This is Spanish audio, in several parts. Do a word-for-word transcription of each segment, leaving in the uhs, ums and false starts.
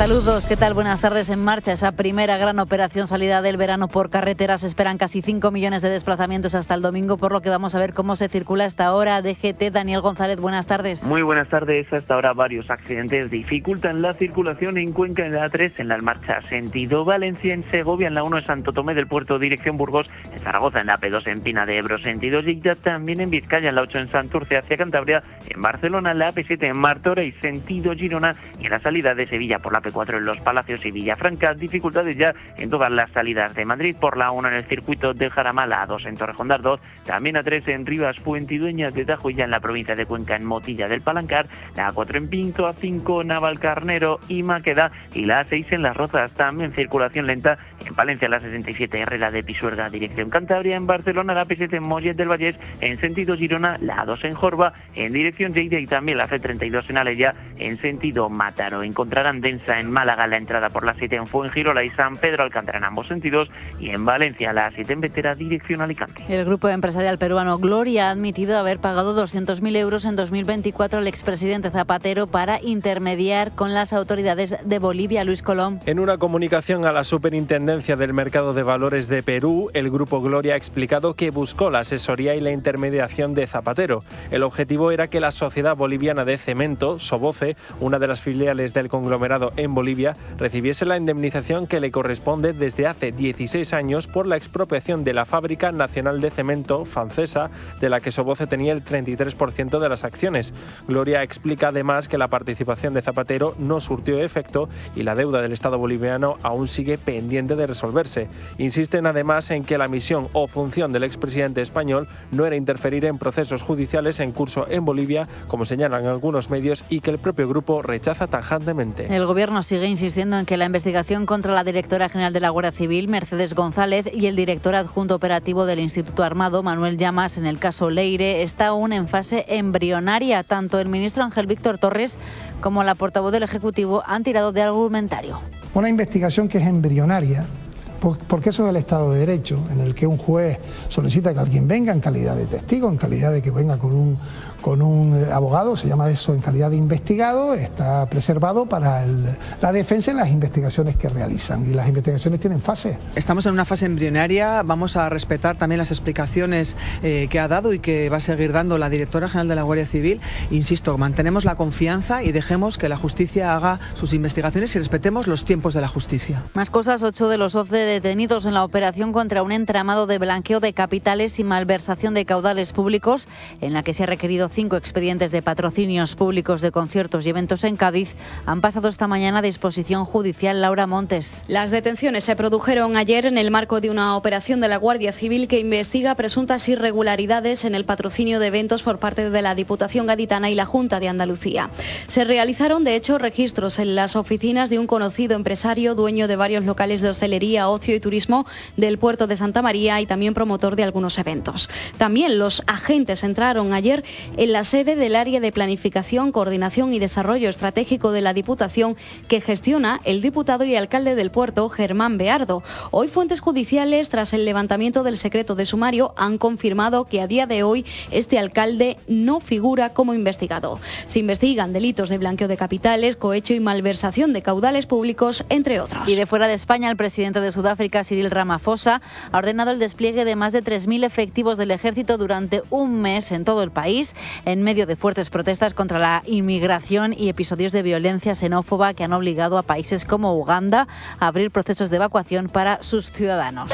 Saludos, ¿qué tal? Buenas tardes. En marcha esa primera gran operación salida del verano por carretera. Se esperan casi cinco millones de desplazamientos hasta el domingo, por lo que vamos a ver cómo se circula hasta ahora. D G T, Daniel González, buenas tardes. Muy buenas tardes. Hasta ahora varios accidentes dificultan la circulación en Cuenca, en la A tres, en la marcha sentido Valencia, en Segovia, en la uno en Santo Tomé del Puerto, dirección Burgos, en Zaragoza, en la A P dos, en Pina de Ebro, sentido Lleida, también en Vizcaya, en la ocho en Santurce hacia Cantabria, en Barcelona, en la A P siete en Martorell, sentido Girona, y en la salida de Sevilla por la A P cuatro en Los Palacios y Villafranca. Dificultades ya en todas las salidas de Madrid, por la uno en el circuito de Jaramala, A dos en Torrejón de Ardoz, también A tres en Rivas, Fuentidueñas de Tajo, y ya en la provincia de Cuenca en Motilla del Palancar, la A cuatro en Pinto, A cinco Navalcarnero y Maqueda, y la A seis en Las Rozas. También circulación lenta en Palencia, la sesenta y siete Herrera de Pisuerga, dirección Cantabria, en Barcelona, la A P siete en Mollet del Vallès, en sentido Girona, la A dos en Jorba, en dirección Lleida, y también la C treinta y dos en Alella, en sentido Mátaro. Encontrarán densa en Málaga la entrada por la siete en Fuengirola y San Pedro Alcántara en ambos sentidos, y en Valencia la A siete en Vetera, dirección Alicante. El grupo empresarial peruano Gloria ha admitido haber pagado doscientos mil euros en dos mil veinticuatro al expresidente Zapatero para intermediar con las autoridades de Bolivia. Luis Colom. En una comunicación a la Superintendencia del Mercado de Valores de Perú, el grupo Gloria ha explicado que buscó la asesoría y la intermediación de Zapatero. El objetivo era que la Sociedad Boliviana de Cemento, Soboce, una de las filiales del conglomerado en Bolivia, recibiese la indemnización que le corresponde desde hace dieciséis años por la expropiación de la Fábrica Nacional de Cemento francesa, de la que Soboce tenía el treinta y tres por ciento de las acciones. Gloria explica además que la participación de Zapatero no surtió efecto y la deuda del Estado boliviano aún sigue pendiente de resolverse. Insisten además en que la misión o función del expresidente español no era interferir en procesos judiciales en curso en Bolivia, como señalan algunos medios, y que el propio grupo rechaza tajantemente. El gobierno sigue insistiendo en que la investigación contra la directora general de la Guardia Civil, Mercedes González, y el director adjunto operativo del Instituto Armado, Manuel Llamas, en el caso Leire, está aún en fase embrionaria. Tanto el ministro Ángel Víctor Torres como la portavoz del Ejecutivo han tirado de argumentario. Una investigación que es embrionaria, porque eso es el Estado de Derecho, en el que un juez solicita que alguien venga en calidad de testigo, en calidad de que venga con un, con un abogado, se llama eso en calidad de investigado, está preservado para el, la defensa en las investigaciones que realizan, y las investigaciones tienen fases. Estamos en una fase embrionaria, vamos a respetar también las explicaciones eh, que ha dado y que va a seguir dando la directora general de la Guardia Civil. Insisto, mantenemos la confianza y dejemos que la justicia haga sus investigaciones y respetemos los tiempos de la justicia. Más cosas. Ocho de los once detenidos en la operación contra un entramado de blanqueo de capitales y malversación de caudales públicos, en la que se ha requerido cinco expedientes de patrocinios públicos de conciertos y eventos en Cádiz, han pasado esta mañana a disposición judicial. Laura Montes. Las detenciones se produjeron ayer en el marco de una operación de la Guardia Civil que investiga presuntas irregularidades en el patrocinio de eventos por parte de la Diputación Gaditana y la Junta de Andalucía. Se realizaron, de hecho, registros en las oficinas de un conocido empresario, dueño de varios locales de hostelería, ocio y turismo del puerto de Santa María y también promotor de algunos eventos. También los agentes entraron ayer en la sede del Área de Planificación, Coordinación y Desarrollo Estratégico de la Diputación, que gestiona el diputado y alcalde del puerto, Germán Beardo. Hoy fuentes judiciales, tras el levantamiento del secreto de sumario, han confirmado que a día de hoy este alcalde no figura como investigado. Se investigan delitos de blanqueo de capitales, cohecho y malversación de caudales públicos, entre otros. Y de fuera de España, el presidente de Sudáfrica, Cyril Ramaphosa, ha ordenado el despliegue de más de tres mil efectivos del ejército durante un mes en todo el país, en medio de fuertes protestas contra la inmigración y episodios de violencia xenófoba que han obligado a países como Uganda a abrir procesos de evacuación para sus ciudadanos.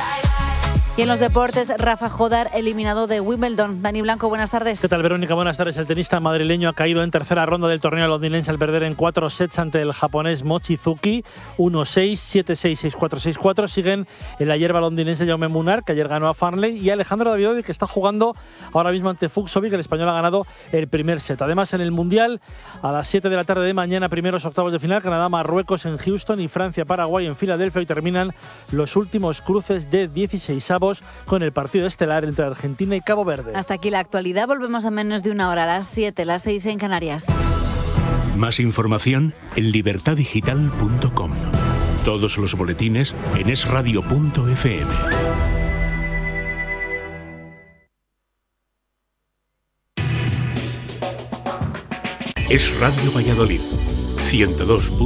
Y en los deportes, Rafa Jodar, eliminado de Wimbledon. Dani Blanco, buenas tardes. ¿Qué tal, Verónica? Buenas tardes. El tenista madrileño ha caído en tercera ronda del torneo londinense al perder en cuatro sets ante el japonés Mochizuki. uno seis, siete seis, seis cuatro, seis cuatro. Siguen en la hierba londinense Jaume Munar, que ayer ganó a Farnley, y Alejandro Davidovich, que está jugando ahora mismo ante Fucsovic. El español ha ganado el primer set. Además, en el Mundial, a las siete de la tarde de mañana, primeros octavos de final, Canadá-Marruecos en Houston y Francia-Paraguay en Filadelfia. Y terminan los últimos cruces de dieciseisavos con el partido estelar entre Argentina y Cabo Verde. Hasta aquí la actualidad. Volvemos a menos de una hora, a las siete, las seis en Canarias. Más información en libertad digital punto com. Todos los boletines en es radio punto efe eme. Es Radio Valladolid, ciento dos.